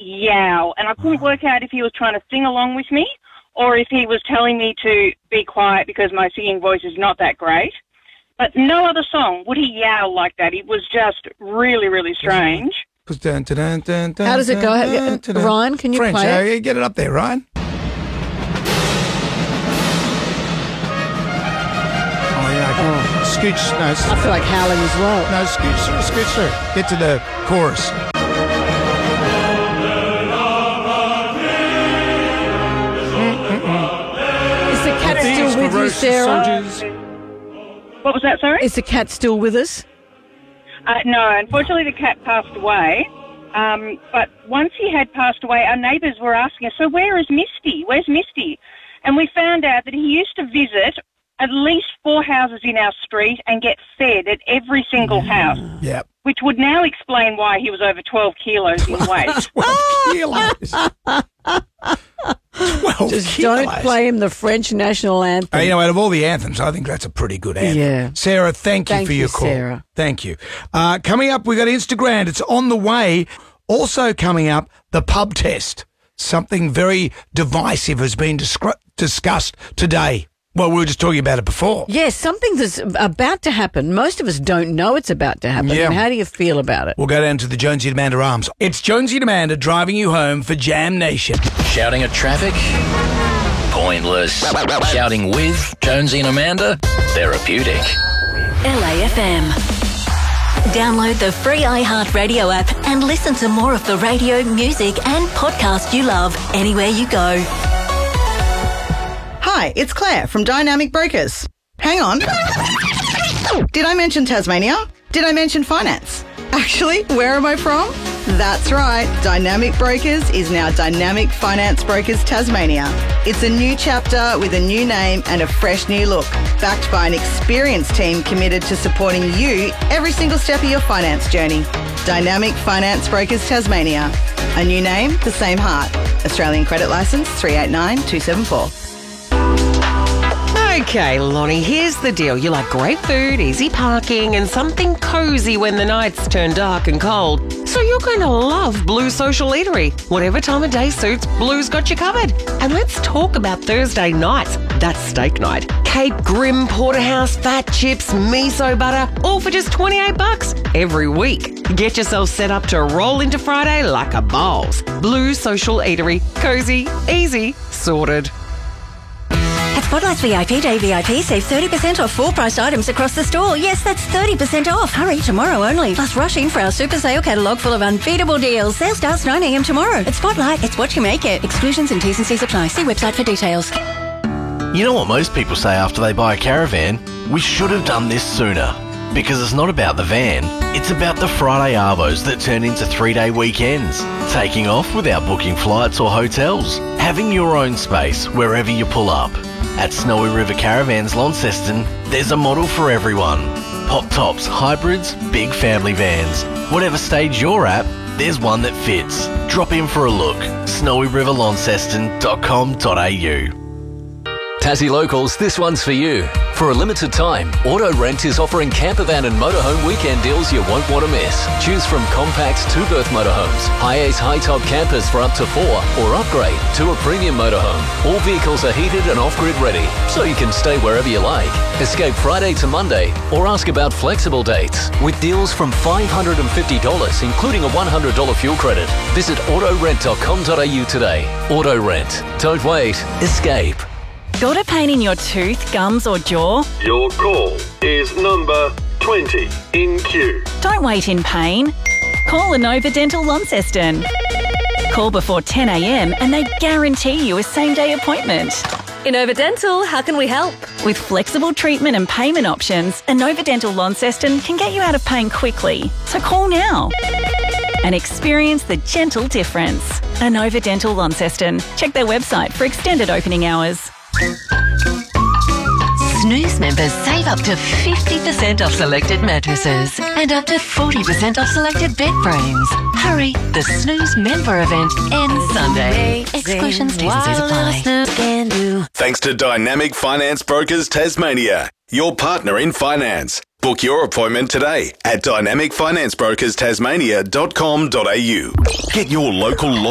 yowl, and I couldn't work out if he was trying to sing along with me or if he was telling me to be quiet because my singing voice is not that great. But no other song would he yowl like that. It was just really, really strange. How does it go? Ryan, can you French, play it? Get it up there, Ryan. Scooch. No, I feel like howling as well. No, scooch through. Get to the chorus. Is the cat still with you, Sarah? What was that, sorry? Is the cat still with us? No, unfortunately the cat passed away. But once he had passed away, our neighbours were asking us, so where is Misty? Where's Misty? And we found out that he used to visit at least 4 houses in our street and get fed at every single house. Yep. Which would now explain why he was over 12 kilos in weight. 12 kilos. 12 Just kilos. don't play him the French national anthem. You know, out of all the anthems, I think that's a pretty good anthem. Yeah. Sarah, thank you for your call. Sarah. Thank you. Coming up, we've got Instagram. It's on the way. Also coming up, the pub test. Something very divisive has been discussed today. Well, we were just talking about it before. Yes, something that's about to happen. Most of us don't know it's about to happen. Yeah. And how do you feel about it? We'll go down to the Jonesy and Amanda Arms. It's Jonesy and Amanda driving you home for Jam Nation. Shouting at traffic? Pointless. Shouting with Jonesy and Amanda? Therapeutic. LAFM. Download the free iHeartRadio app and listen to more of the radio, music and podcast you love anywhere you go. Hi, it's Claire from Dynamic Brokers. Hang on. Did I mention Tasmania? Did I mention finance? Actually, where am I from? That's right. Dynamic Brokers is now Dynamic Finance Brokers Tasmania. It's a new chapter with a new name and a fresh new look, backed by an experienced team committed to supporting you every single step of your finance journey. Dynamic Finance Brokers Tasmania. A new name, the same heart. Australian credit licence 389274. Okay, Lonnie, here's the deal. You like great food, easy parking, and something cosy when the nights turn dark and cold. So you're going to love Blue Social Eatery. Whatever time of day suits, Blue's got you covered. And let's talk about Thursday nights. That's steak night. Cape Grim, Porterhouse, fat chips, miso butter, all for just $28 every week. Get yourself set up to roll into Friday like a boss. Blue Social Eatery. Cozy, easy, sorted. At Spotlight's VIP Day VIP, save 30% off full-priced items across the store. Yes, that's 30% off. Hurry, tomorrow only. Plus, rush in for our super sale catalogue full of unbeatable deals. Sale starts 9 a.m. tomorrow. At Spotlight, it's what you make it. Exclusions and T's and C's apply. See website for details. You know what most people say after they buy a caravan? We should have done this sooner. Because it's not about the van, it's about the Friday arvos that turn into 3-day weekends. Taking off without booking flights or hotels. Having your own space wherever you pull up. At Snowy River Caravans Launceston, there's a model for everyone. Pop tops, hybrids, big family vans. Whatever stage you're at, there's one that fits. Drop in for a look. snowyriverlaunceston.com.au. Tassie Locals, this one's for you. For a limited time, Auto Rent is offering campervan and motorhome weekend deals you won't want to miss. Choose from compact 2-berth motorhomes, high-ace high-top campers for up to 4, or upgrade to a premium motorhome. All vehicles are heated and off-grid ready, so you can stay wherever you like. Escape Friday to Monday, or ask about flexible dates. With deals from $550, including a $100 fuel credit. Visit autorent.com.au today. Auto Rent. Don't wait. Escape. Got a pain in your tooth, gums or jaw? Your call is number 20 in queue. Don't wait in pain. Call Inova Dental Launceston. Call before 10 a.m. and they guarantee you a same-day appointment. Inova Dental, how can we help? With flexible treatment and payment options, Inova Dental Launceston can get you out of pain quickly. So call now and experience the gentle difference. Inova Dental Launceston. Check their website for extended opening hours. Snooze members save up to 50% off selected mattresses and up to 40% off selected bed frames. Hurry, the Snooze member event ends Sunday. Exclusions, T's and C's apply. Thanks to Dynamic Finance Brokers Tasmania, your partner in finance. Book your appointment today at dynamicfinancebrokerstasmania.com.au. Get your local